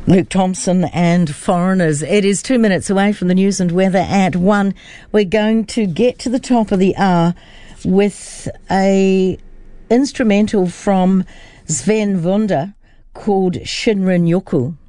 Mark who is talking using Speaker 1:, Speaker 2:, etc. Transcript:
Speaker 1: Luke Thompson and Foreigners. It is 2 minutes away from the news and weather at 1. We're going to get to the top of the hour with a instrumental from Sven Wunder called Shinrin Yoku.